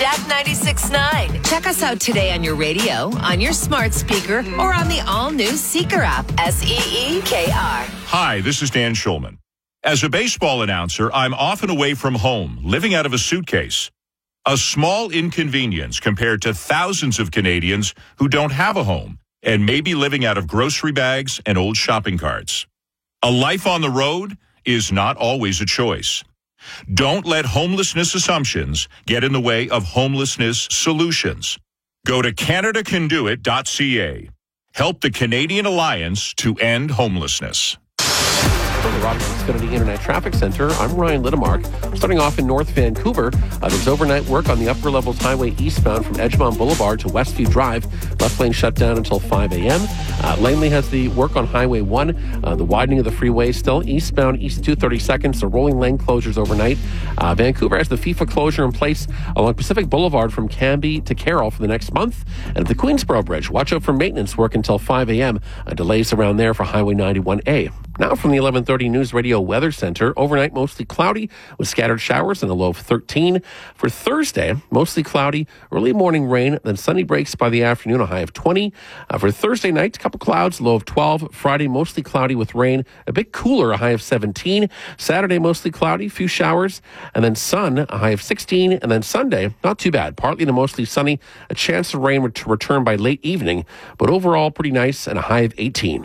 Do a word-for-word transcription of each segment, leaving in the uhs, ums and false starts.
Jack ninety-six point nine. Check us out today on your radio, on your smart speaker, or on the all-new Seeker app. S E E K R. Hi, this is Dan Schulman. As a baseball announcer, I'm often away from home, living out of a suitcase. A small inconvenience compared to thousands of Canadians who don't have a home and may be living out of grocery bags and old shopping carts. A life on the road is not always a choice. Don't let homelessness assumptions get in the way of homelessness solutions. Go to Canada Can Do It dot C A. Help the Canadian Alliance to End Homelessness. From the Rogers Xfinity Internet Traffic Center, I'm Ryan Littemark. Starting off in North Vancouver, uh, there's overnight work on the Upper Levels Highway eastbound from Edgemont Boulevard to Westview Drive. Left lane shut down until five a.m. Uh, Langley has the work on Highway one. Uh, the widening of the freeway still eastbound east two thirty-second, so rolling lane closures overnight. Uh, Vancouver has the FIFA closure in place along Pacific Boulevard from Cambie to Carroll for the next month. And at the Queensboro Bridge, watch out for maintenance work until five a.m. Uh, delays around there for Highway ninety-one A. Now from the eleven thirty News Radio Weather Center, overnight mostly cloudy with scattered showers and a low of thirteen. For Thursday, mostly cloudy, early morning rain, then sunny breaks by the afternoon, a high of twenty. Uh, for Thursday night, a couple clouds, low of twelve. Friday, mostly cloudy with rain, a bit cooler, a high of seventeen. Saturday, mostly cloudy, few showers, and then sun, a high of sixteen. And then Sunday, not too bad, partly to mostly sunny, a chance of rain to return by late evening, but overall pretty nice and a high of eighteen.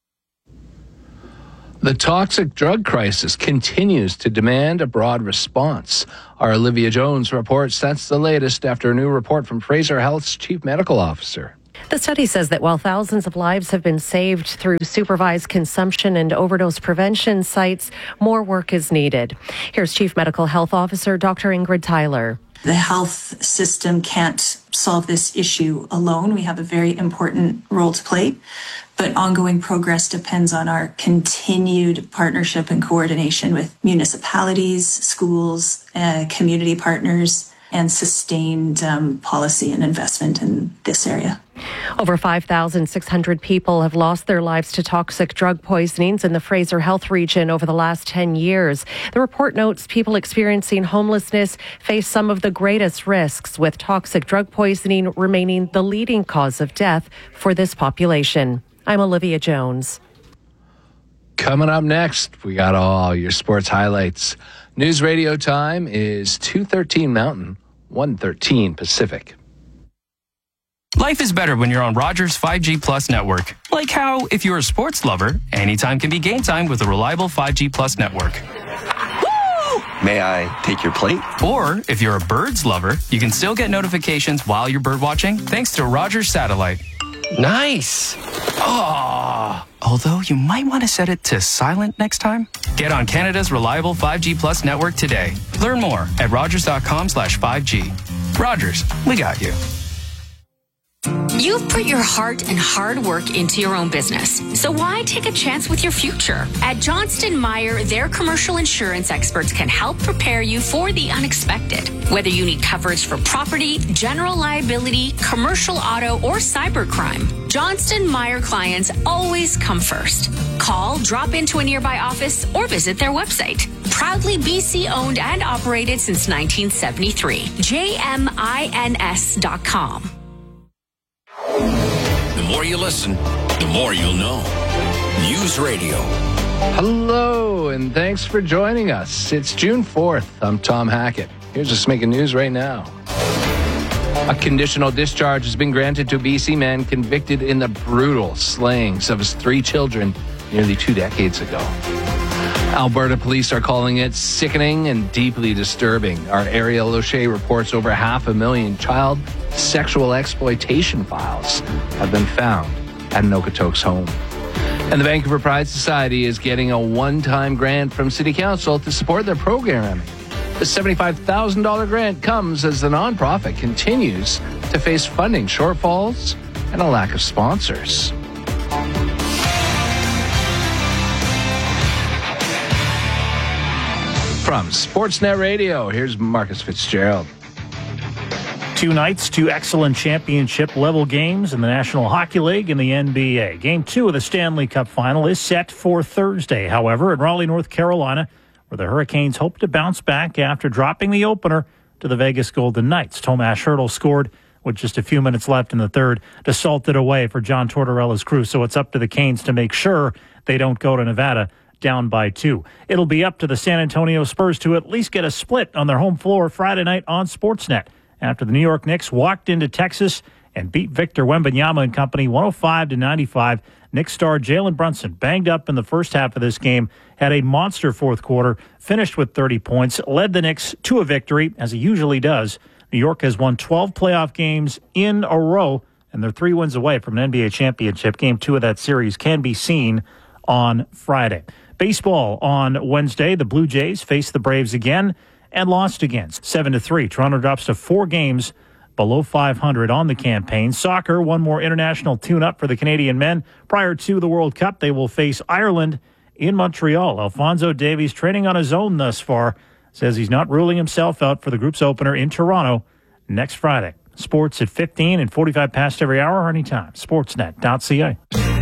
The toxic drug crisis continues to demand a broad response. Our Olivia Jones reports that's the latest after a new report from Fraser Health's chief medical officer. The study says that while thousands of lives have been saved through supervised consumption and overdose prevention sites, more work is needed. Here's Chief Medical Health Officer Doctor Ingrid Tyler. The health system can't solve this issue alone. We have a very important role to play, but ongoing progress depends on our continued partnership and coordination with municipalities, schools, uh, community partners, and sustained um, policy and investment in this area. Over five thousand six hundred people have lost their lives to toxic drug poisonings in the Fraser Health region over the last ten years. The report notes people experiencing homelessness face some of the greatest risks, with toxic drug poisoning remaining the leading cause of death for this population. I'm Olivia Jones. Coming up next, we got all your sports highlights. News radio time is two thirteen Mountain, one thirteen Pacific. Life is better when you're on Rogers five G Plus network. Like how, if you're a sports lover, anytime can be game time with a reliable five G Plus network. Woo! May I take your plate? Or, if you're a birds lover, you can still get notifications while you're bird watching thanks to Rogers Satellite. Nice. Oh, although you might want to set it to silent next time. Get on Canada's reliable five G Plus network today. Learn more at rogers.com slash 5G. Rogers, we got you. You've put your heart and hard work into your own business, so why take a chance with your future? At Johnston Meyer, their commercial insurance experts can help prepare you for the unexpected. Whether you need coverage for property, general liability, commercial auto, or cybercrime, Johnston Meyer clients always come first. Call, drop into a nearby office, or visit their website. Proudly B C owned and operated since nineteen seventy-three. J M I N S dot com. The more you listen, the more you'll know. News Radio. Hello, and thanks for joining us. It's June fourth. I'm Tom Hackett. Here's what's making news right now. A conditional discharge has been granted to a B C man convicted in the brutal slayings of his three children nearly two decades ago. Alberta police are calling it sickening and deeply disturbing. Our Ariel O'Shea reports over half a million child sexual exploitation files have been found at Nokotoks home. And the Vancouver Pride Society is getting a one-time grant from City Council to support their programming. The seventy-five thousand dollars grant comes as the nonprofit continues to face funding shortfalls and a lack of sponsors. From Sportsnet Radio, here's Marcus Fitzgerald. Two nights, two excellent championship-level games in the National Hockey League and the N B A. Game two of the Stanley Cup Final is set for Thursday, however, in Raleigh, North Carolina, where the Hurricanes hope to bounce back after dropping the opener to the Vegas Golden Knights. Tomas Hertl scored with just a few minutes left in the third to salt it away for John Tortorella's crew. So it's up to the Canes to make sure they don't go to Nevada down by two. It'll be up to the San Antonio Spurs to at least get a split on their home floor Friday night on Sportsnet after the New York Knicks walked into Texas and beat Victor Wembanyama and company one oh five to ninety-five. Knicks star Jalen Brunson banged up in the first half of this game, had a monster fourth quarter, finished with thirty points, led the Knicks to a victory, as he usually does. New York has won twelve playoff games in a row, and they're three wins away from an N B A championship. Game two of that series can be seen on Friday. Baseball on Wednesday, the Blue Jays faced the Braves again and lost again, seven to three. Toronto drops to four games below five hundred on the campaign. Soccer, one more international tune-up for the Canadian men. Prior to the World Cup, they will face Ireland in Montreal. Alphonso Davies, training on his own thus far, says he's not ruling himself out for the group's opener in Toronto next Friday. Sports at fifteen and forty-five past every hour or anytime. Sportsnet dot c a.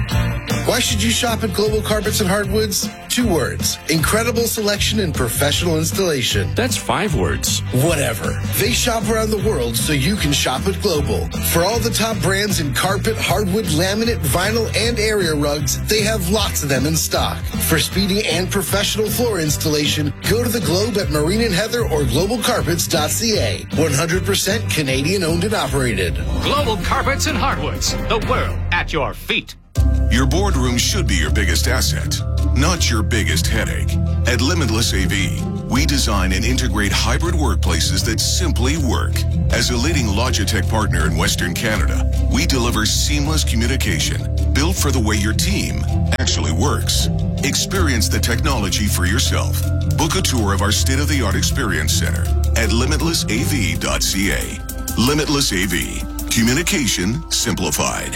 Why should you shop at Global Carpets and Hardwoods? Two words. Incredible selection and professional installation. That's five words. Whatever. They shop around the world so you can shop at Global. For all the top brands in carpet, hardwood, laminate, vinyl, and area rugs, they have lots of them in stock. For speedy and professional floor installation, go to the Globe at Marine and Heather or global carpets dot c a. one hundred percent Canadian owned and operated. Global Carpets and Hardwoods. The world at your feet. Your boardroom should be your biggest asset, not your biggest headache. At Limitless A V, we design and integrate hybrid workplaces that simply work. As a leading Logitech partner in Western Canada, we deliver seamless communication built for the way your team actually works. Experience the technology for yourself. Book a tour of our state-of-the-art experience center at limitless a v dot c a. Limitless A V. Communication simplified.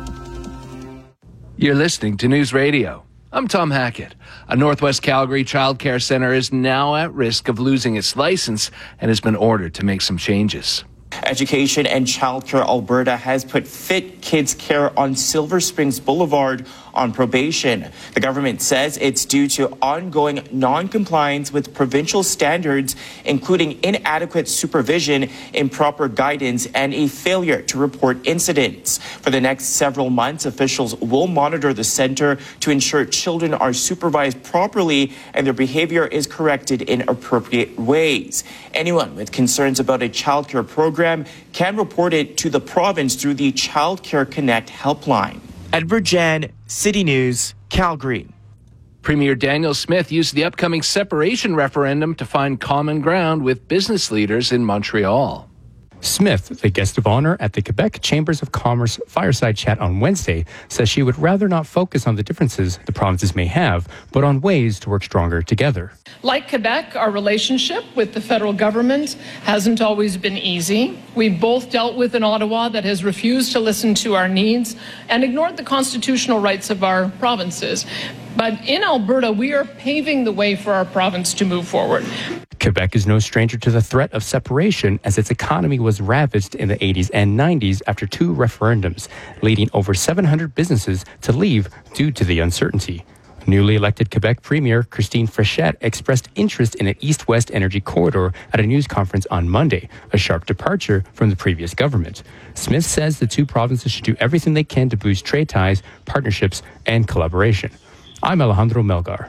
You're listening to News Radio. I'm Tom Hackett. A Northwest Calgary child care center is now at risk of losing its license and has been ordered to make some changes. Education and Childcare Alberta has put Fit Kids Care on Silver Springs Boulevard on probation. The government says it's due to ongoing non-compliance with provincial standards, including inadequate supervision, improper guidance, and a failure to report incidents. For the next several months, officials will monitor the center to ensure children are supervised properly and their behavior is corrected in appropriate ways. Anyone with concerns about a childcare program can report it to the province through the Child Care Connect helpline. Edward Jan, City News, Calgary. Premier Daniel Smith used the upcoming separation referendum to find common ground with business leaders in Montreal. Smith, the guest of honor at the Quebec Chambers of Commerce Fireside Chat on Wednesday, says she would rather not focus on the differences the provinces may have, but on ways to work stronger together. Like Quebec, our relationship with the federal government hasn't always been easy. We've both dealt with an Ottawa that has refused to listen to our needs and ignored the constitutional rights of our provinces. But in Alberta, we are paving the way for our province to move forward. Quebec is no stranger to the threat of separation, as its economy was ravaged in the eighties and nineties after two referendums, leading over seven hundred businesses to leave due to the uncertainty. Newly elected Quebec Premier Christine Fréchette expressed interest in an east-west energy corridor at a news conference on Monday, a sharp departure from the previous government. Smith says the two provinces should do everything they can to boost trade ties, partnerships, and collaboration. I'm Alejandro Melgar.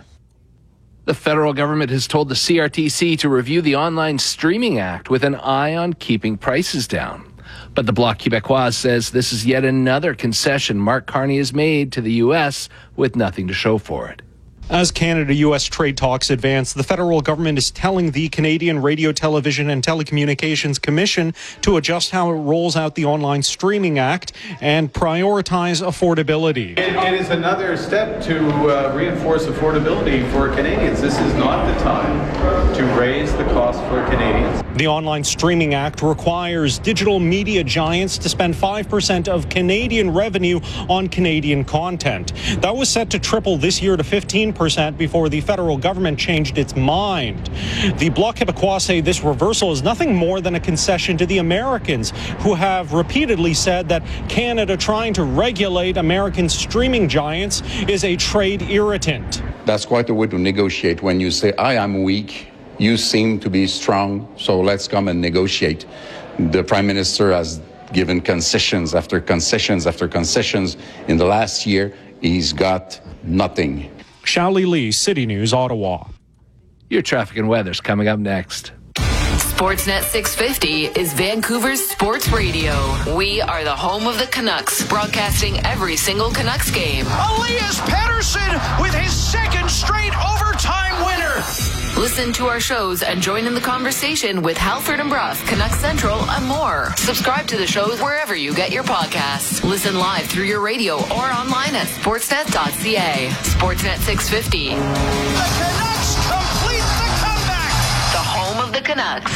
The federal government has told the C R T C to review the Online Streaming Act with an eye on keeping prices down. But the Bloc Québécois says this is yet another concession Mark Carney has made to the U S with nothing to show for it. As Canada-U S trade talks advance, the federal government is telling the Canadian Radio, Television and Telecommunications Commission to adjust how it rolls out the Online Streaming Act and prioritize affordability. It, it is another step to uh, reinforce affordability for Canadians. This is not the time to raise the cost for Canadians. The Online Streaming Act requires digital media giants to spend five percent of Canadian revenue on Canadian content. That was set to triple this year to fifteen percent before the federal government changed its mind. The Bloc Québécois say this reversal is nothing more than a concession to the Americans, who have repeatedly said that Canada trying to regulate American streaming giants is a trade irritant. That's quite a way to negotiate when you say, I am weak you seem to be strong, so let's come and negotiate. The Prime Minister has given concessions after concessions after concessions. In the last year, he's got nothing. Shali Lee, City News, Ottawa. Your traffic and weather's coming up next. Sportsnet six fifty is Vancouver's sports radio. We are the home of the Canucks, broadcasting every single Canucks game. Elias Pettersson with his second straight overtime winner. Listen to our shows and join in the conversation with Halford and Bruff, Canucks Central, and more. Subscribe to the shows wherever you get your podcasts. Listen live through your radio or online at sportsnet dot c a. Sportsnet six fifty. The Canucks complete the comeback. The home of the Canucks.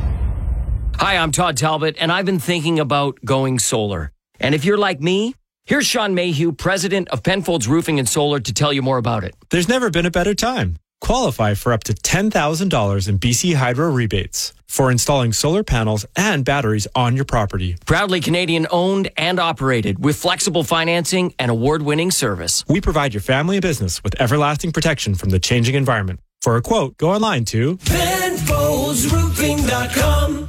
Hi, I'm Todd Talbot, and I've been thinking about going solar. And if you're like me, here's Sean Mayhew, president of Penfolds Roofing and Solar, to tell you more about it. There's never been a better time. Qualify for up to ten thousand dollars in B C Hydro rebates for installing solar panels and batteries on your property. Proudly Canadian owned and operated with flexible financing and award-winning service. We provide your family and business with everlasting protection from the changing environment. For a quote, go online to Penfolds Roofing dot com.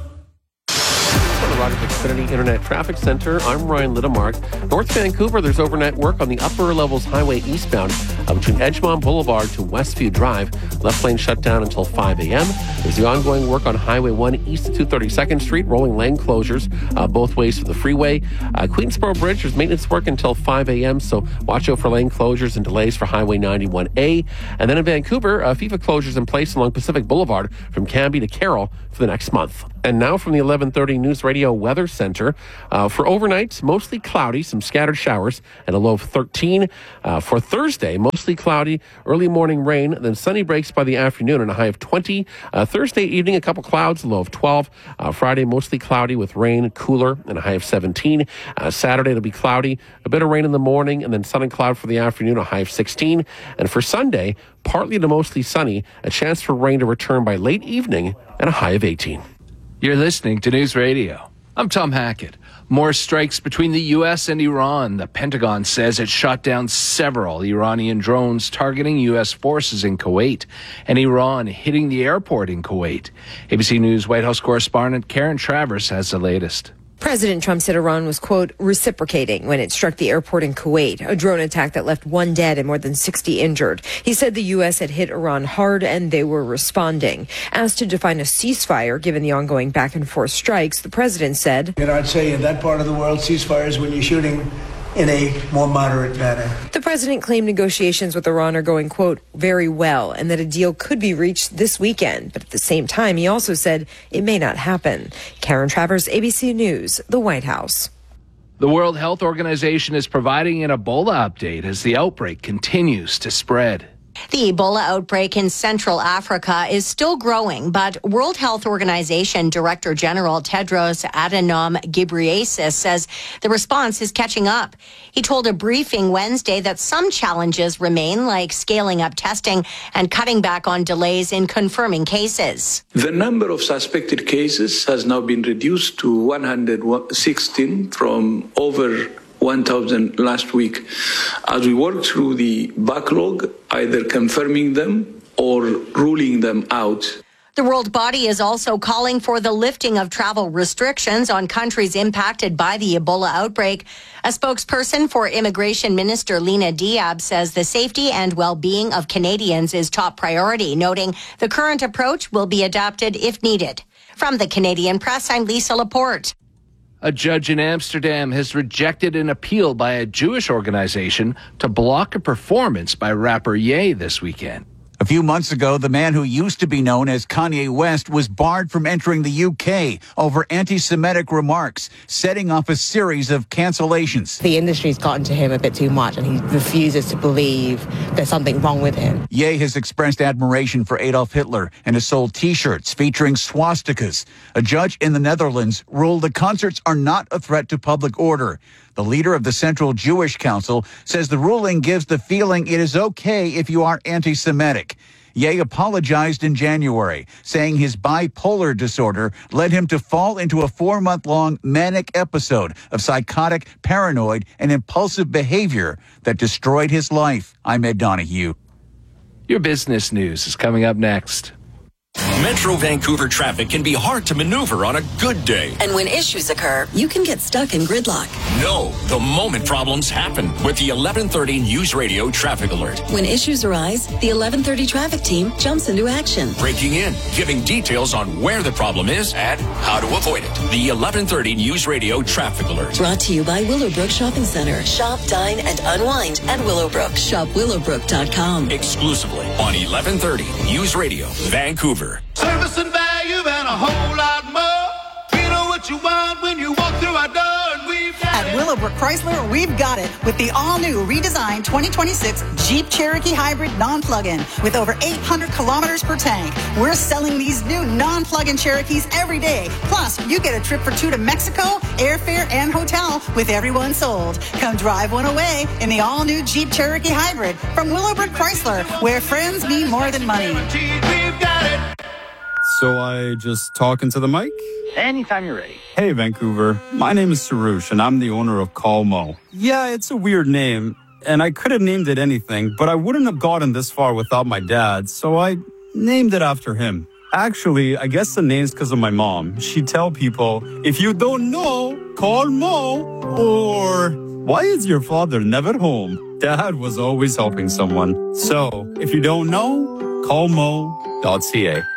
From the Rogers Xfinity Internet Traffic Center, I'm Ryan Lidemark. North Vancouver, there's overnight work on the upper levels highway eastbound uh, between Edgemont Boulevard to Westview Drive. Left lane shut down until five a.m. There's the ongoing work on Highway one east of two hundred thirty-second Street, rolling lane closures uh, both ways for the freeway. Uh, Queensboro Bridge, there's maintenance work until five a.m., so watch out for lane closures and delays for Highway ninety-one A. And then in Vancouver, uh, FIFA closures in place along Pacific Boulevard from Cambie to Carroll for the next month. And now from the eleven thirty News Radio Weather Center. Uh, for overnight, mostly cloudy, some scattered showers, and a low of thirteen. Uh, for Thursday, mostly cloudy, early morning rain, then sunny breaks by the afternoon and a high of twenty. Uh, Thursday evening, a couple clouds, a low of twelve. Uh, Friday, mostly cloudy with rain, cooler, and a high of seventeen. Uh, Saturday, it'll be cloudy, a bit of rain in the morning, and then sun and cloud for the afternoon, a high of sixteen. And for Sunday, partly to mostly sunny, a chance for rain to return by late evening, and a high of eighteen. You're listening to News Radio. I'm Tom Hackett. More strikes between the U S and Iran. The Pentagon says it shot down several Iranian drones targeting U S forces in Kuwait, and Iran hitting the airport in Kuwait. A B C News White House correspondent Karen Travers has the latest. President Trump said Iran was, quote, reciprocating when it struck the airport in Kuwait, a drone attack that left one dead and more than sixty injured. He said the U S had hit Iran hard and they were responding. Asked to define a ceasefire given the ongoing back and forth strikes, the president said, You know, I'd say in that part of the world, ceasefires when you're shooting in a more moderate manner. The president claimed negotiations with Iran are going, quote, very well, and that a deal could be reached this weekend. But at the same time, he also said it may not happen. Karen Travers, A B C News, the White House. The World Health Organization is providing an Ebola update as the outbreak continues to spread. The Ebola outbreak in Central Africa is still growing, but World Health Organization Director General Tedros Adhanom Ghebreyesus says the response is catching up. He told a briefing Wednesday that some challenges remain, like scaling up testing and cutting back on delays in confirming cases. The number of suspected cases has now been reduced to one hundred sixteen from over one thousand last week. As we work through the backlog, either confirming them or ruling them out. The world body is also calling for the lifting of travel restrictions on countries impacted by the Ebola outbreak. A spokesperson for Immigration Minister Lena Diab says the safety and well-being of Canadians is top priority, noting the current approach will be adapted if needed. From the Canadian Press, I'm Lisa Laporte. A judge in Amsterdam has rejected an appeal by a Jewish organization to block a performance by rapper Ye this weekend. A few months ago, the man who used to be known as Kanye West was barred from entering the U K over anti-Semitic remarks, setting off a series of cancellations. The industry's gotten to him a bit too much, and he refuses to believe there's something wrong with him. Ye has expressed admiration for Adolf Hitler and has sold T-shirts featuring swastikas. A judge in the Netherlands ruled the concerts are not a threat to public order. The leader of the Central Jewish Council says the ruling gives the feeling it is okay if you are anti-Semitic. Ye apologized in January, saying his bipolar disorder led him to fall into a four-month-long manic episode of psychotic, paranoid, and impulsive behavior that destroyed his life. I'm Ed Donahue. Your business news is coming up next. Metro Vancouver traffic can be hard to maneuver on a good day. And when issues occur, you can get stuck in gridlock. No, the moment problems happen with the eleven thirty News Radio Traffic Alert. When issues arise, the eleven thirty traffic team jumps into action. Breaking in, giving details on where the problem is and how to avoid it. The eleven thirty News Radio Traffic Alert. Brought to you by Willowbrook Shopping Center. Shop, dine, and unwind at Willowbrook. Shop willowbrook dot com. Exclusively on eleven thirty News Radio, Vancouver. Service and value and a whole lot more. You know what you want when you walk through our door, and we've got At Willowbrook Chrysler, we've got it with the all-new redesigned twenty twenty-six Jeep Cherokee Hybrid non-plug-in with over eight hundred kilometers per tank. We're selling these new non-plug-in Cherokees every day. Plus, you get a trip for two to Mexico, airfare, and hotel with every one sold. Come drive one away in the all-new Jeep Cherokee Hybrid from Willowbrook Chrysler, where friends mean more than money. We've got it. So I just talk into the mic? Anytime you're ready. Hey, Vancouver. My name is Sarush, and I'm the owner of Calmo. Yeah, it's a weird name, and I could have named it anything, but I wouldn't have gotten this far without my dad, so I named it after him. Actually, I guess the name's because of my mom. She'd tell people, if you don't know, call Mo. Or, why is your father never home? Dad was always helping someone. So, if you don't know, call mo dot c a.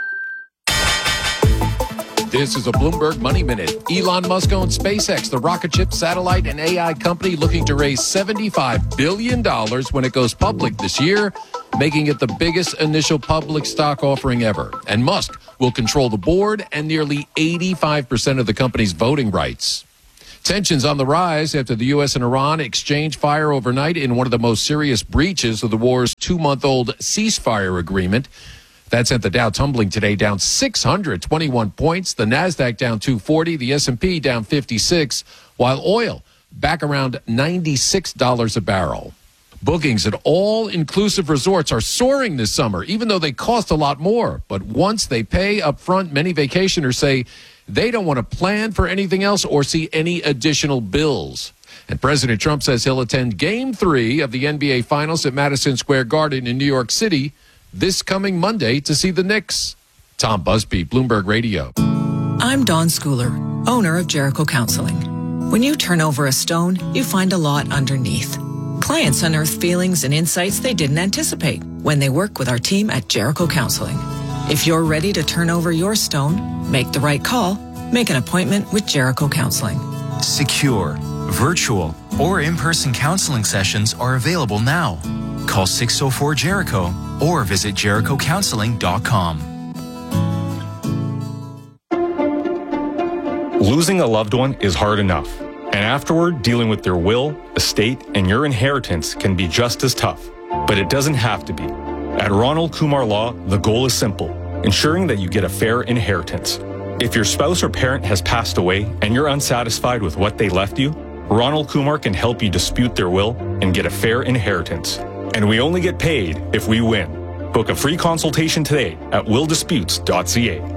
This is a Bloomberg Money Minute. Elon Musk owns SpaceX, the rocket ship, satellite, and A I company looking to raise seventy-five billion dollars when it goes public this year, making it the biggest initial public stock offering ever. And Musk will control the board and nearly eighty-five percent of the company's voting rights. Tensions on the rise after the U S and Iran exchanged fire overnight in one of the most serious breaches of the war's two-month-old ceasefire agreement. That sent the Dow tumbling today, down six hundred twenty-one points. The Nasdaq down two forty, the S and P down fifty-six, while oil back around ninety-six dollars a barrel. Bookings at all-inclusive resorts are soaring this summer, even though they cost a lot more. But once they pay up front, many vacationers say they don't want to plan for anything else or see any additional bills. And President Trump says he'll attend Game three of the N B A Finals at Madison Square Garden in New York City this coming Monday to see the Knicks. Tom Busby, Bloomberg Radio. I'm Dawn Schooler, owner of Jericho Counseling. When you turn over a stone, you find a lot underneath. Clients unearth feelings and insights they didn't anticipate when they work with our team at Jericho Counseling. If you're ready to turn over your stone, make the right call, make an appointment with Jericho Counseling. Secure, virtual, or in-person counseling sessions are available now. Call six oh four Jericho or visit jericho counseling dot com. Losing a loved one is hard enough, and afterward, dealing with their will, estate, and your inheritance can be just as tough. But it doesn't have to be. At Ronald Kumar Law, the goal is simple: ensuring that you get a fair inheritance. If your spouse or parent has passed away and you're unsatisfied with what they left you, Ronald Kumar can help you dispute their will and get a fair inheritance. And we only get paid if we win. Book a free consultation today at will disputes dot c a.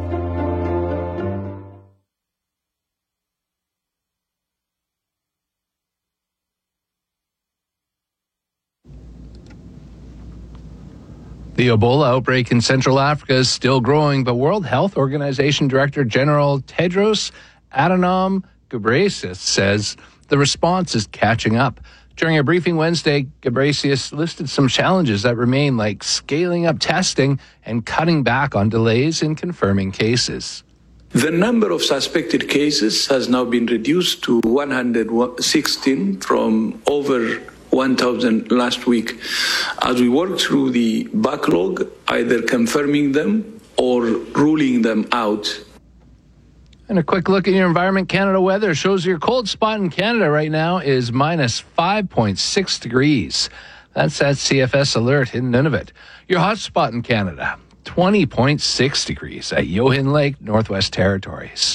The Ebola outbreak in Central Africa is still growing, but World Health Organization Director General Tedros Adhanom Ghebreyesus says the response is catching up. During a briefing Wednesday, Ghebreyesus listed some challenges that remain, like scaling up testing and cutting back on delays in confirming cases. The number of suspected cases has now been reduced to one hundred sixteen from over one thousand last week. As we work through the backlog, either confirming them or ruling them out. And a quick look at your Environment Canada weather shows your cold spot in Canada right now is minus five point six degrees. That's that C F S alert in Nunavut. Your hot spot in Canada, twenty point six degrees at Johan Lake, Northwest Territories.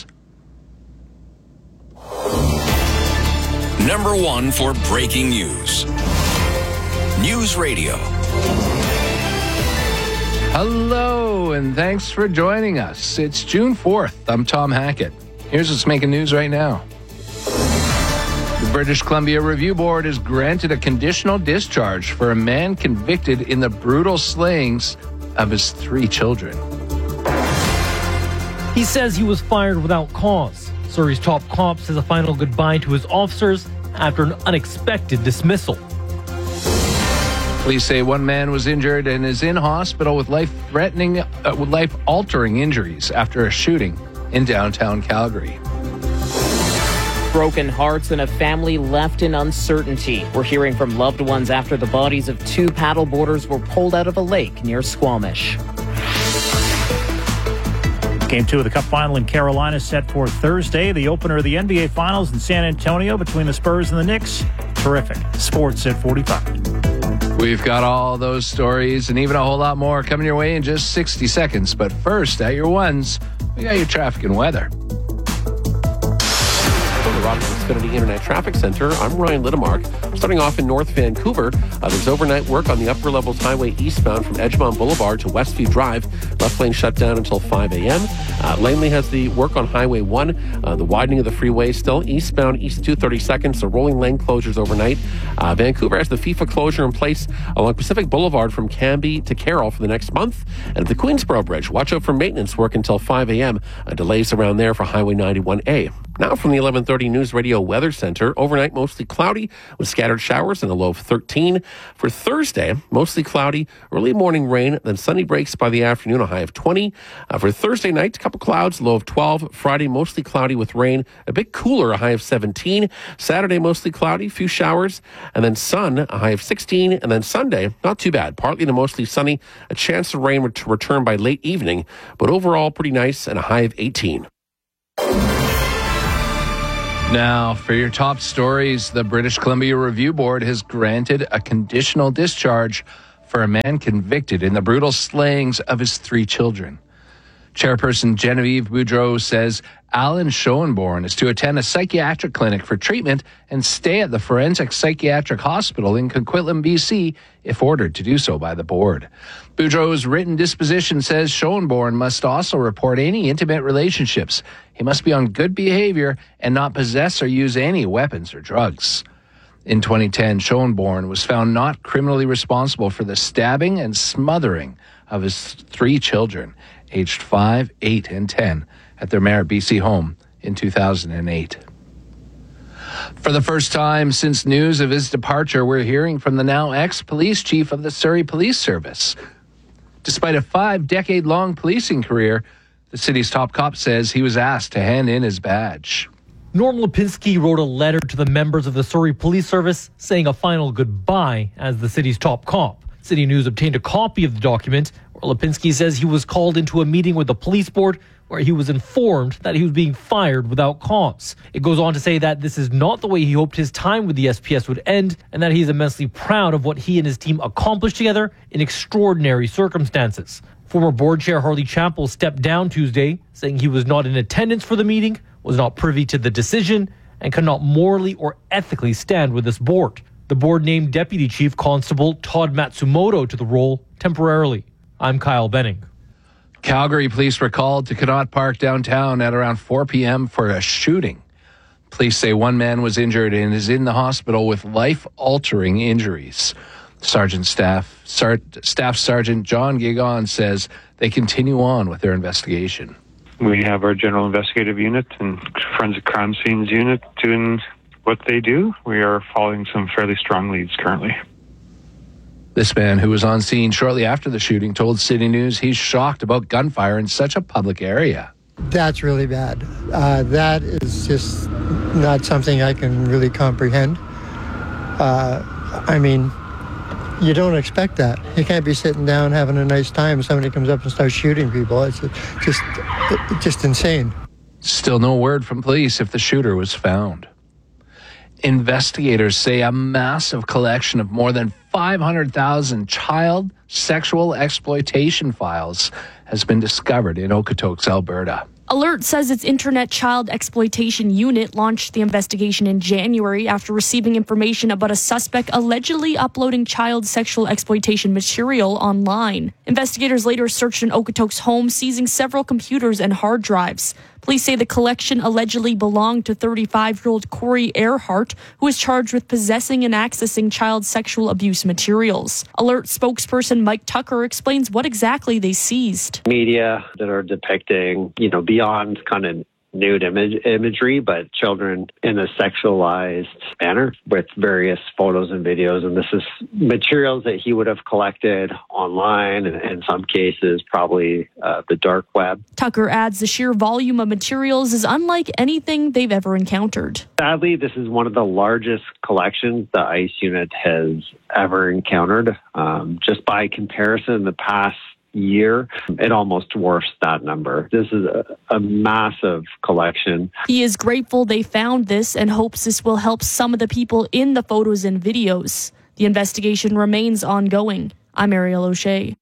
Number one for breaking news. News Radio. Hello, and thanks for joining us. It's June fourth. I'm Tom Hackett. Here's what's making news right now. The British Columbia Review Board has granted a conditional discharge for a man convicted in the brutal slayings of his three children. He says he was fired without cause. Surrey's top cop says a final goodbye to his officers after an unexpected dismissal. Police say one man was injured and is in hospital with life-threatening, uh, with life-altering injuries after a shooting in downtown Calgary. Broken hearts and a family left in uncertainty. We're hearing from loved ones after the bodies of two paddleboarders were pulled out of a lake near Squamish. Game two of the Cup final in Carolina set for Thursday. The opener of the N B A Finals in San Antonio between the Spurs and the Knicks. Terrific. Sports at forty-five. We've got all those stories and even a whole lot more coming your way in just sixty seconds. But first, at your ones, we got your traffic and weather. From the Rogers Xfinity Internet Traffic Center, I'm Ryan Littemark. Starting off in North Vancouver, uh, there's overnight work on the Upper Levels Highway eastbound from Edgemont Boulevard to Westview Drive. Left lane shut down until five a.m. Uh, Langley has the work on Highway one. Uh, the widening of the freeway still eastbound east two thirty-second, so rolling lane closures overnight. Uh, Vancouver has the FIFA closure in place along Pacific Boulevard from Cambie to Carroll for the next month. And at the Queensboro Bridge, watch out for maintenance work until five a.m. Uh, delays around there for Highway ninety-one A. Now from the eleven thirty News Radio Weather Center, overnight mostly cloudy with scattered showers and a low of thirteen. For Thursday, mostly cloudy, early morning rain, then sunny breaks by the afternoon, a high of twenty. Uh, for Thursday night, a couple clouds, low of twelve. Friday, mostly cloudy with rain, a bit cooler, a high of seventeen. Saturday, mostly cloudy, few showers, and then sun, a high of sixteen. And then Sunday, not too bad, partly to mostly sunny, a chance of rain to return by late evening, but overall pretty nice and a high of eighteen. Now, for your top stories, the British Columbia Review Board has granted a conditional discharge for a man convicted in the brutal slayings of his three children. Chairperson Genevieve Boudreau says Alan Schoenborn is to attend a psychiatric clinic for treatment and stay at the Forensic Psychiatric Hospital in Coquitlam, B C, if ordered to do so by the board. Boudreau's written disposition says Schoenborn must also report any intimate relationships. He must be on good behavior and not possess or use any weapons or drugs. In twenty ten, Schoenborn was found not criminally responsible for the stabbing and smothering of his three children, aged five, eight, and ten, at their Merritt, B C home in two thousand eight. For the first time since news of his departure, we're hearing from the now ex-police chief of the Surrey Police Service. Despite a five-decade-long policing career, the city's top cop says he was asked to hand in his badge. Norm Lipinski wrote a letter to the members of the Surrey Police Service saying a final goodbye as the city's top cop. City News obtained a copy of the document where Lipinski says he was called into a meeting with the police board where he was informed that he was being fired without cause. It goes on to say that this is not the way he hoped his time with the S P S would end and that he is immensely proud of what he and his team accomplished together in extraordinary circumstances. Former board chair Harley Chappell stepped down Tuesday, saying he was not in attendance for the meeting, was not privy to the decision, and cannot morally or ethically stand with this board. The board named Deputy Chief Constable Todd Matsumoto to the role temporarily. I'm Kyle Benning. Calgary police were called to Connaught Park downtown at around four p.m. for a shooting. Police say one man was injured and is in the hospital with life-altering injuries. Sergeant Staff, Sar- Staff Sergeant John Gigon says they continue on with their investigation. We have our general investigative unit and forensic crime scenes unit doing what they do. We are following some fairly strong leads currently. This man, who was on scene shortly after the shooting, told City News he's shocked about gunfire in such a public area. That's really bad. Uh, that is just not something I can really comprehend. Uh, I mean, you don't expect that. You can't be sitting down having a nice time and somebody comes up and starts shooting people. It's just, just insane. Still no word from police if the shooter was found. Investigators say a massive collection of more than five hundred thousand child sexual exploitation files has been discovered in Okotoks, Alberta. Alert says its Internet Child Exploitation Unit launched the investigation in January after receiving information about a suspect allegedly uploading child sexual exploitation material online. Investigators later searched an Okotoks home, seizing several computers and hard drives. Police say the collection allegedly belonged to thirty-five-year-old Corey Earhart, who is charged with possessing and accessing child sexual abuse materials. Alert spokesperson Mike Tucker explains what exactly they seized. Media that are depicting, you know, beyond kind of nude image, imagery, but children in a sexualized manner with various photos and videos. And this is materials that he would have collected online and in some cases probably uh, the dark web. Tucker adds the sheer volume of materials is unlike anything they've ever encountered. Sadly, this is one of the largest collections the ICE unit has ever encountered. Um, just by comparison, the past year, it almost dwarfs that number. This is a, a massive collection. He is grateful they found this and hopes this will help some of the people in the photos and videos. The investigation remains ongoing. I'm Ariel O'Shea.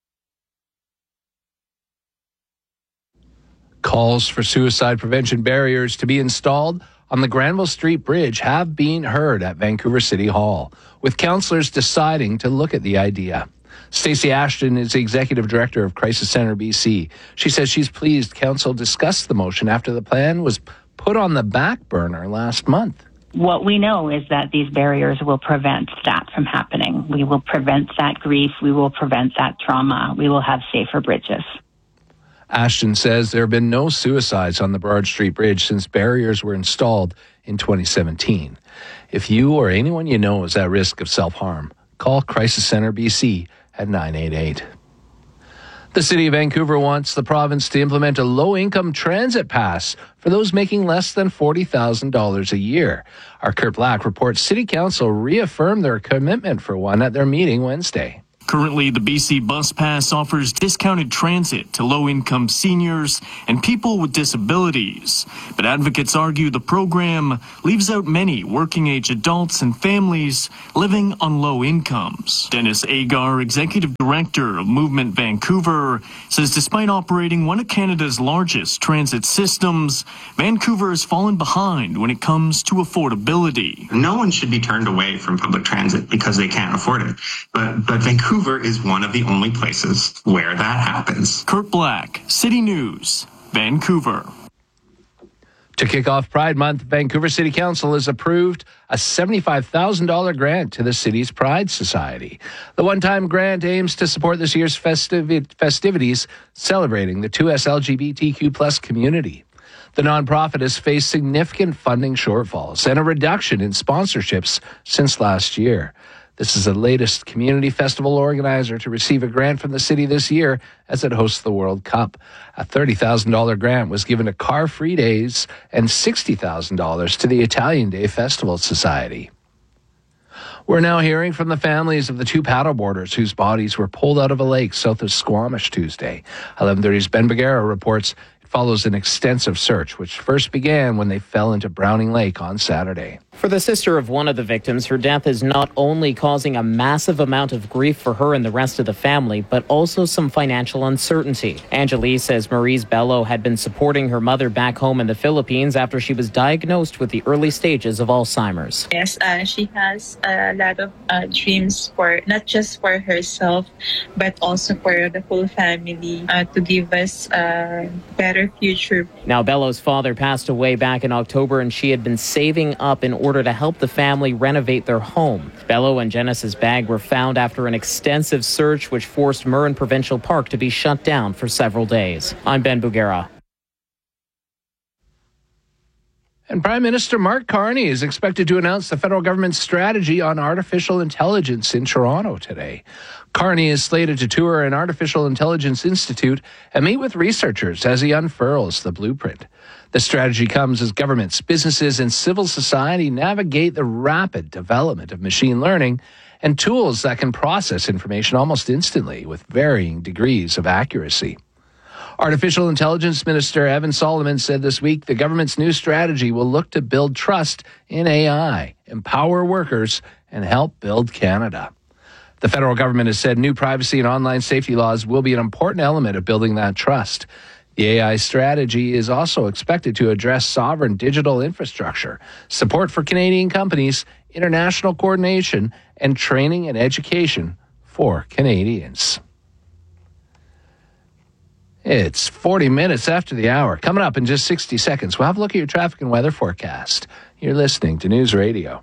Calls for suicide prevention barriers to be installed on the Granville Street Bridge have been heard at Vancouver City Hall, with councillors deciding to look at the idea. Stacey Ashton is the Executive Director of Crisis Centre B C. She says she's pleased Council discussed the motion after the plan was put on the back burner last month. What we know is that these barriers will prevent that from happening. We will prevent that grief. We will prevent that trauma. We will have safer bridges. Ashton says there have been no suicides on the Burrard Street Bridge since barriers were installed in twenty seventeen. If you or anyone you know is at risk of self-harm, call Crisis Centre B C at nine eight eight. The City of Vancouver wants the province to implement a low-income transit pass for those making less than forty thousand dollars a year. Our Kurt Black reports City Council reaffirmed their commitment for one at their meeting Wednesday. Currently, the B C Bus Pass offers discounted transit to low-income seniors and people with disabilities. But advocates argue the program leaves out many working-age adults and families living on low incomes. Dennis Agar, Executive Director of Movement Vancouver, says despite operating one of Canada's largest transit systems, Vancouver has fallen behind when it comes to affordability. No one should be turned away from public transit because they can't afford it. But, but Vancouver is one of the only places where that happens. Kurt Black, City News, Vancouver. To kick off Pride Month, Vancouver City Council has approved a seventy-five thousand dollars grant to the city's Pride Society. The one-time grant aims to support this year's festiv- festivities celebrating the two S L G B T Q plus community. The nonprofit has faced significant funding shortfalls and a reduction in sponsorships since last year. This is the latest community festival organizer to receive a grant from the city this year as it hosts the World Cup. A thirty thousand dollars grant was given to Car Free Days and sixty thousand dollars to the Italian Day Festival Society. We're now hearing from the families of the two paddleboarders whose bodies were pulled out of a lake south of Squamish Tuesday. eleven thirty's Ben Bagara reports it follows an extensive search, which first began when they fell into Browning Lake on Saturday. For the sister of one of the victims, her death is not only causing a massive amount of grief for her and the rest of the family, but also some financial uncertainty. Angelique says Maurice Bello had been supporting her mother back home in the Philippines after she was diagnosed with the early stages of Alzheimer's. Yes, uh, she has a lot of uh, dreams for not just for herself, but also for the whole family uh, to give us a better future. Now, Bello's father passed away back in October, and she had been saving up in order to help the family renovate their home. Bello and Genesis' bag were found after an extensive search, which forced Murrin Provincial Park to be shut down for several days. I'm Ben Bugera. And Prime Minister Mark Carney is expected to announce the federal government's strategy on artificial intelligence in Toronto today. Carney is slated to tour an artificial intelligence institute and meet with researchers as he unfurls the blueprint. The strategy comes as governments, businesses, and civil society navigate the rapid development of machine learning and tools that can process information almost instantly with varying degrees of accuracy. Artificial Intelligence Minister Evan Solomon said this week the government's new strategy will look to build trust in A I, empower workers, and help build Canada. The federal government has said new privacy and online safety laws will be an important element of building that trust. The A I strategy is also expected to address sovereign digital infrastructure, support for Canadian companies, international coordination, and training and education for Canadians. It's forty minutes after the hour. Coming up in just sixty seconds, we'll have a look at your traffic and weather forecast. You're listening to News Radio.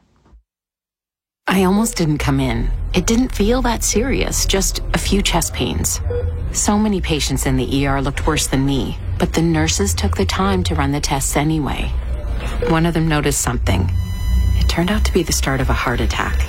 I almost didn't come in. It didn't feel that serious, just a few chest pains. So many patients in the E R looked worse than me, but the nurses took the time to run the tests anyway. One of them noticed something. It turned out to be the start of a heart attack.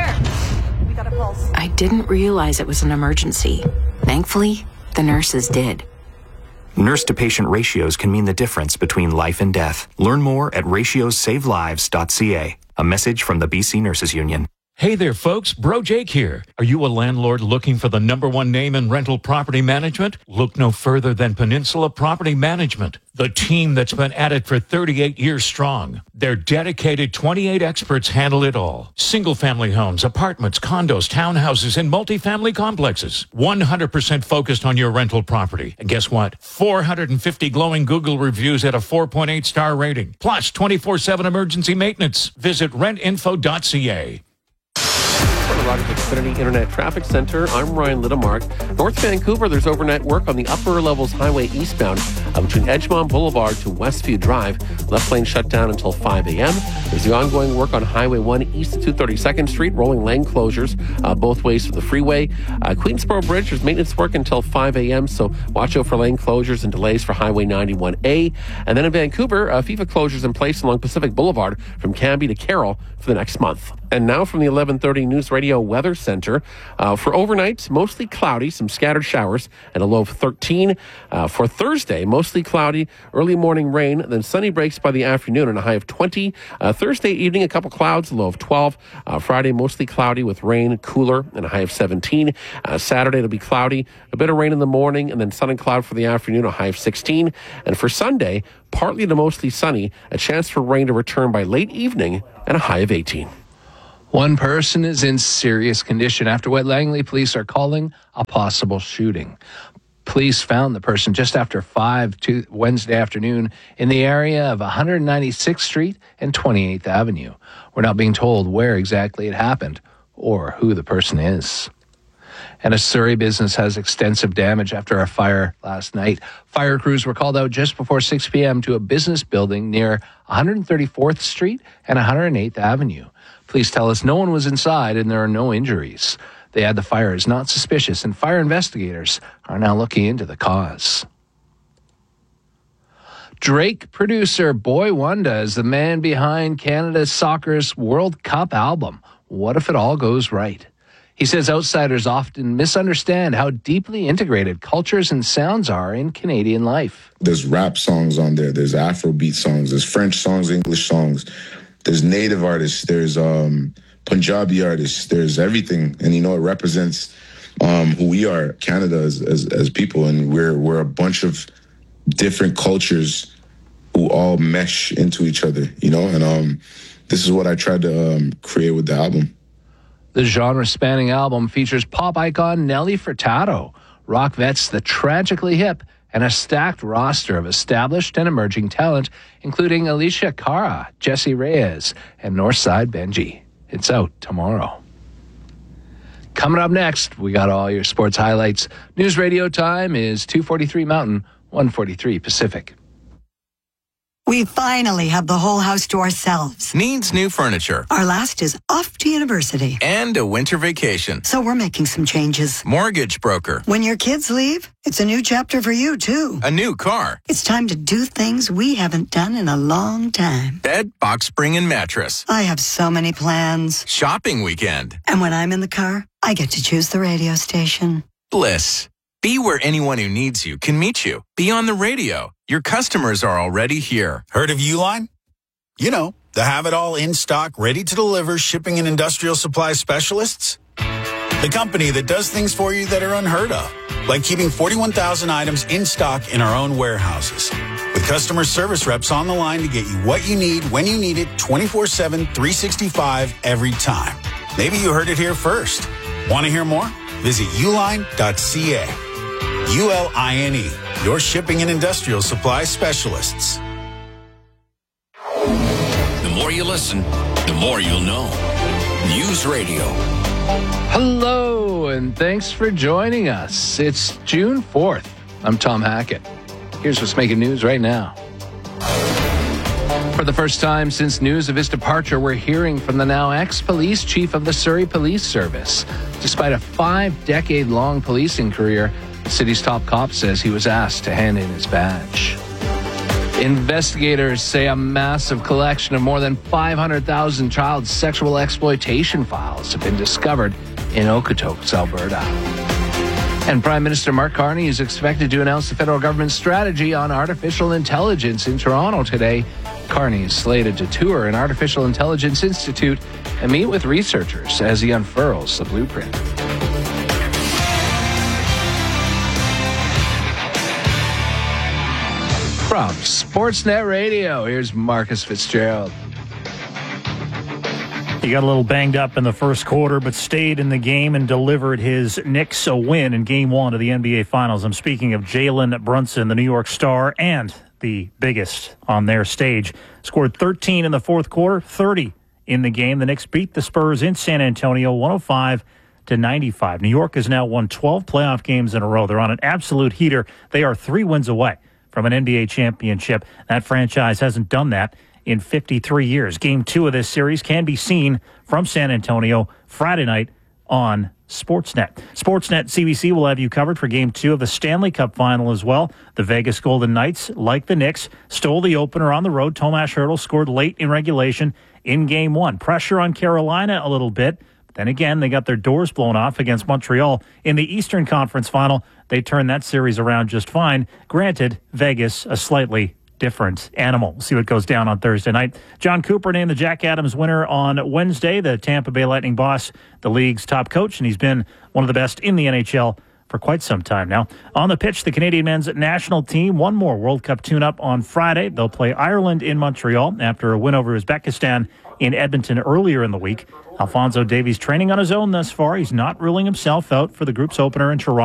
Clear! We got a pulse. I didn't realize it was an emergency. Thankfully, the nurses did. Nurse-to-patient ratios can mean the difference between life and death. Learn more at ratios save lives dot c a. A message from the B C Nurses Union. Hey there, folks. Bro Jake here. Are you a landlord looking for the number one name in rental property management? Look no further than Peninsula Property Management, the team that's been at it for thirty-eight years strong. Their dedicated twenty-eight experts handle it all. Single-family homes, apartments, condos, townhouses, and multifamily complexes. one hundred percent focused on your rental property. And guess what? four hundred fifty glowing Google reviews at a four point eight star rating. Plus twenty-four seven emergency maintenance. Visit rent info dot c a. From the Rogers Xfinity Internet Traffic Center, I'm Ryan Littemark. North Vancouver, there's overnight work on the upper levels highway eastbound uh, between Edgemont Boulevard to Westview Drive. Left lane shut down until five a.m. There's the ongoing work on Highway one east of two hundred thirty-second Street, rolling lane closures uh, both ways to the freeway. Uh, Queensboro Bridge, there's maintenance work until five a.m., so watch out for lane closures and delays for Highway ninety-one A. And then in Vancouver, uh, FIFA closures in place along Pacific Boulevard from Canby to Carroll for the next month. And now from the eleven thirty News Radio Weather Center. Uh, for overnight, mostly cloudy, some scattered showers, and a low of thirteen. Uh, for Thursday, mostly cloudy, early morning rain, then sunny breaks by the afternoon and a high of twenty. Uh, Thursday evening, a couple clouds, a low of twelve. Uh, Friday, mostly cloudy with rain, cooler, and a high of seventeen. Uh, Saturday, it'll be cloudy, a bit of rain in the morning, and then sun and cloud for the afternoon, a high of sixteen. And for Sunday, partly to mostly sunny, a chance for rain to return by late evening, and a high of eighteen. One person is in serious condition after what Langley police are calling a possible shooting. Police found the person just after five to Wednesday afternoon in the area of one ninety-sixth Street and twenty-eighth Avenue. We're not being told where exactly it happened or who the person is. And a Surrey business has extensive damage after a fire last night. Fire crews were called out just before six p.m. to a business building near one thirty-fourth Street and one hundred eighth Avenue. Police tell us no one was inside and there are no injuries. They add the fire is not suspicious and fire investigators are now looking into the cause. Drake producer Boy Wonder is the man behind Canada's soccer's World Cup album. What if it all goes right? He says outsiders often misunderstand how deeply integrated cultures and sounds are in Canadian life. There's rap songs on there. There's Afrobeat songs. There's French songs, English songs. There's native artists. There's um, Punjabi artists. There's everything. And, you know, it represents um, who we are, Canada, as, as, as people. And we're, we're a bunch of different cultures who all mesh into each other, you know. And um, this is what I tried to um, create with the album. The genre-spanning album features pop icon Nelly Furtado, rock vets The Tragically Hip, and a stacked roster of established and emerging talent, including Alicia Cara, Jesse Reyes, and Northside Benji. It's out tomorrow. Coming up next, we got all your sports highlights. News Radio time is two forty-three Mountain, one forty-three Pacific. We finally have the whole house to ourselves. Needs new furniture. Our last is off to university. And a winter vacation. So we're making some changes. Mortgage broker. When your kids leave, it's a new chapter for you, too. A new car. It's time to do things we haven't done in a long time. Bed, box spring, and mattress. I have so many plans. Shopping weekend. And when I'm in the car, I get to choose the radio station. Bliss. Be where anyone who needs you can meet you. Be on the radio. Your customers are already here. Heard of Uline? You know, the have-it-all in-stock, ready-to-deliver shipping and industrial supply specialists. The company that does things for you that are unheard of, like keeping forty-one thousand items in stock in our own warehouses. With customer service reps on the line to get you what you need, when you need it, twenty-four seven, three sixty-five, every time. Maybe you heard it here first. Want to hear more? Visit uline dot c a. U L I N E, your shipping and industrial supply specialists. The more you listen, the more you'll know. News Radio. Hello, and thanks for joining us. It's June fourth. I'm Tom Hackett. Here's what's making news right now. For the first time since news of his departure, we're hearing from the now ex-police chief of the Surrey Police Service. Despite a five-decade-long policing career, the city's top cop says he was asked to hand in his badge. Investigators say a massive collection of more than five hundred thousand child sexual exploitation files have been discovered in Okotoks, Alberta. And Prime Minister Mark Carney is expected to announce the federal government's strategy on artificial intelligence in Toronto today. Carney is slated to tour an artificial intelligence institute and meet with researchers as he unfurls the blueprint. From Sportsnet Radio, here's Marcus Fitzgerald. He got a little banged up in the first quarter, but stayed in the game and delivered his Knicks a win in Game one of the N B A Finals. I'm speaking of Jalen Brunson, the New York Star, and the biggest on their stage. Scored thirteen in the fourth quarter, thirty in the game. The Knicks beat the Spurs in San Antonio, one oh five to ninety-five. New York has now won twelve playoff games in a row. They're on an absolute heater. They are three wins away from an N B A championship. That franchise hasn't done that in fifty-three years. Game two of this series can be seen from San Antonio Friday night on Sportsnet. Sportsnet C B C will have you covered for Game two of the Stanley Cup Final as well. The Vegas Golden Knights, like the Knicks, stole the opener on the road. Tomas Hertl scored late in regulation in Game one. Pressure on Carolina a little bit. Then again, they got their doors blown off against Montreal in the Eastern Conference Final. They turned that series around just fine. Granted, Vegas a slightly different animal. We'll see what goes down on Thursday night. John Cooper named the Jack Adams winner on Wednesday. The Tampa Bay Lightning boss, the league's top coach, and he's been one of the best in the N H L for quite some time now. On the pitch, the Canadian men's national team, one more World Cup tune-up on Friday. They'll play Ireland in Montreal after a win over Uzbekistan in Edmonton earlier in the week. Alphonso Davies training on his own thus far. He's not ruling himself out for the group's opener in Toronto.